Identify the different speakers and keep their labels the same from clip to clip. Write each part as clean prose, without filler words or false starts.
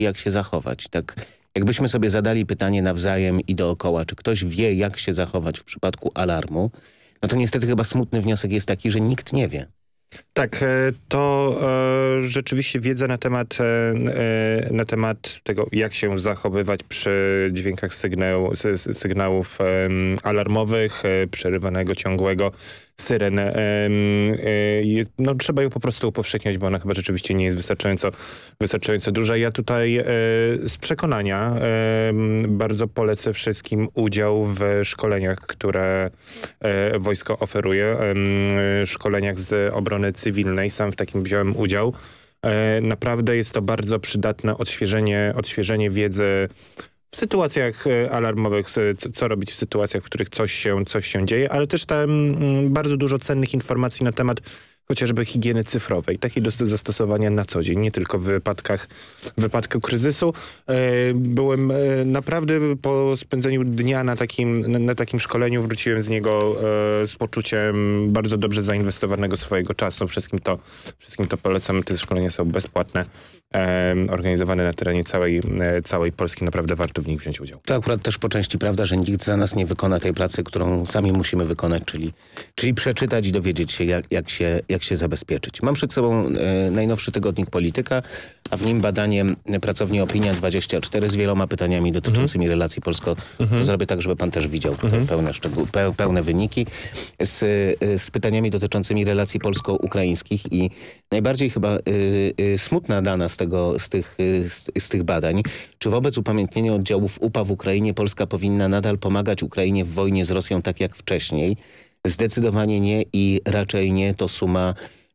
Speaker 1: jak się zachować. Tak jakbyśmy sobie zadali pytanie nawzajem i dookoła, czy ktoś wie, jak się zachować w przypadku alarmu, no to niestety chyba smutny wniosek jest taki, że nikt nie wie.
Speaker 2: Tak, to rzeczywiście wiedza na temat tego, jak się zachowywać przy dźwiękach sygnałów alarmowych, przerywanego, ciągłego, syren. No, trzeba ją po prostu upowszechniać, bo ona chyba rzeczywiście nie jest wystarczająco duża. Ja tutaj z przekonania bardzo polecę wszystkim udział w szkoleniach, które wojsko oferuje. Szkoleniach z obrony cywilnej. Sam w takim wziąłem udział. Naprawdę jest to bardzo przydatne odświeżenie wiedzy w sytuacjach alarmowych, co robić w sytuacjach, w których coś się dzieje, ale też tam bardzo dużo cennych informacji na temat chociażby higieny cyfrowej, takiej do zastosowania na co dzień, nie tylko w wypadku kryzysu. Byłem naprawdę po spędzeniu dnia na takim szkoleniu, wróciłem z niego z poczuciem bardzo dobrze zainwestowanego swojego czasu. Wszystkim to polecam. Te szkolenia są bezpłatne, organizowane na terenie całej Polski. Naprawdę warto w nich wziąć udział.
Speaker 1: To akurat też po części prawda, że nikt za nas nie wykona tej pracy, którą sami musimy wykonać, czyli przeczytać i dowiedzieć się, jak się zabezpieczyć. Mam przed sobą najnowszy tygodnik Polityka, a w nim badanie pracowni Opinia24 z wieloma pytaniami dotyczącymi relacji polsko... To zrobię tak, żeby pan też widział tutaj pełne wyniki. Z pytaniami dotyczącymi relacji polsko-ukraińskich i najbardziej chyba smutna dana z tych badań. Czy wobec upamiętnienia oddziałów UPA w Ukrainie Polska powinna nadal pomagać Ukrainie w wojnie z Rosją tak jak wcześniej? Zdecydowanie nie i raczej nie, to suma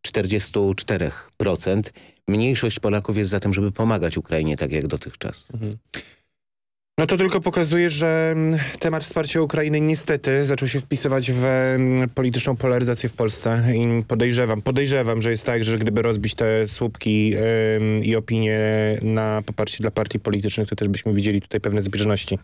Speaker 1: 44%. Mniejszość Polaków jest za tym, żeby pomagać Ukrainie tak jak dotychczas.
Speaker 2: No to tylko pokazuje, że temat wsparcia Ukrainy niestety zaczął się wpisywać w polityczną polaryzację w Polsce i podejrzewam, że jest tak, że gdyby rozbić te słupki i opinie na poparcie dla partii politycznych, to też byśmy widzieli tutaj pewne zbieżności.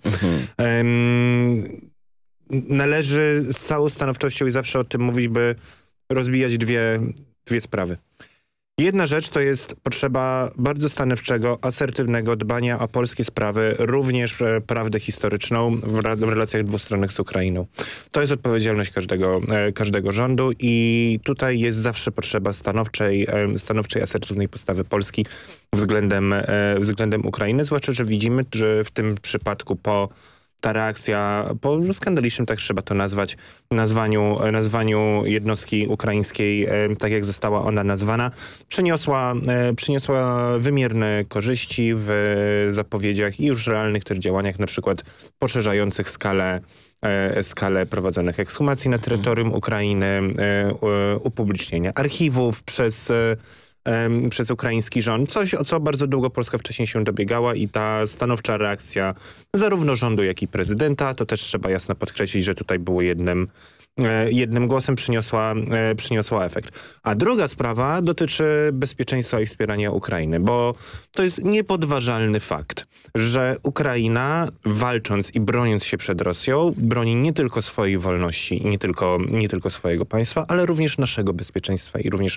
Speaker 2: Należy z całą stanowczością i zawsze o tym mówić, by rozbijać dwie sprawy. Jedna rzecz to jest potrzeba bardzo stanowczego, asertywnego dbania o polskie sprawy, również prawdę historyczną w relacjach dwustronnych z Ukrainą. To jest odpowiedzialność każdego rządu i tutaj jest zawsze potrzeba stanowczej, asertywnej postawy Polski względem Ukrainy, zwłaszcza, że widzimy, że w tym przypadku ta reakcja po skandalicznym, tak trzeba to nazwać, nazwaniu jednostki ukraińskiej, tak jak została ona nazwana, przyniosła wymierne korzyści w zapowiedziach i już realnych też działaniach, na przykład poszerzających skalę prowadzonych ekshumacji na terytorium Ukrainy, upublicznienia archiwów przez ukraiński rząd. Coś, o co bardzo długo Polska wcześniej się dobiegała i ta stanowcza reakcja zarówno rządu, jak i prezydenta, to też trzeba jasno podkreślić, że tutaj było jednym głosem przyniosła efekt. A druga sprawa dotyczy bezpieczeństwa i wspierania Ukrainy, bo to jest niepodważalny fakt, że Ukraina walcząc i broniąc się przed Rosją, broni nie tylko swojej wolności i nie tylko swojego państwa, ale również naszego bezpieczeństwa i również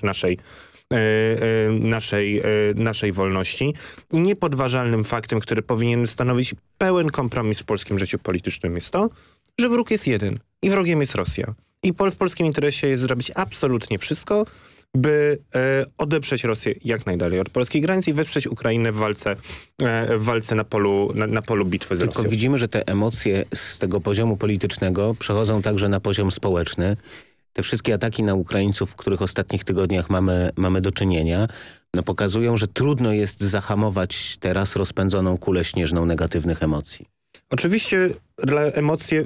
Speaker 2: naszej wolności. I niepodważalnym faktem, który powinien stanowić pełen kompromis w polskim życiu politycznym jest to, że wróg jest jeden i wrogiem jest Rosja. I w polskim interesie jest zrobić absolutnie wszystko, by odeprzeć Rosję jak najdalej od polskiej granicy i wesprzeć Ukrainę w walce na polu bitwy z Rosją.
Speaker 1: Tylko widzimy, że te emocje z tego poziomu politycznego przechodzą także na poziom społeczny. Te wszystkie ataki na Ukraińców, w których ostatnich tygodniach mamy do czynienia, pokazują, że trudno jest zahamować teraz rozpędzoną kulę śnieżną negatywnych emocji.
Speaker 2: Oczywiście emocje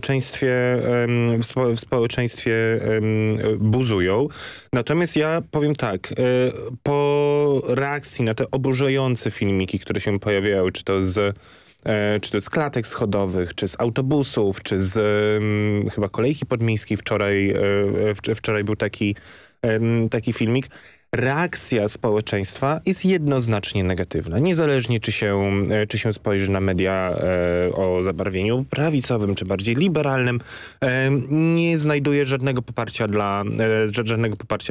Speaker 2: w społeczeństwie buzują. Natomiast ja powiem tak, po reakcji na te oburzające filmiki, które się pojawiały, czy to z klatek schodowych, czy z autobusów, czy z chyba kolejki podmiejskiej wczoraj był taki filmik. reakcja społeczeństwa jest jednoznacznie negatywna. Niezależnie czy się spojrzy na media o zabarwieniu prawicowym, czy bardziej liberalnym, nie znajduje żadnego poparcia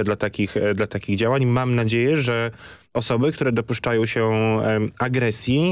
Speaker 2: dla takich działań. Mam nadzieję, że osoby, które dopuszczają się agresji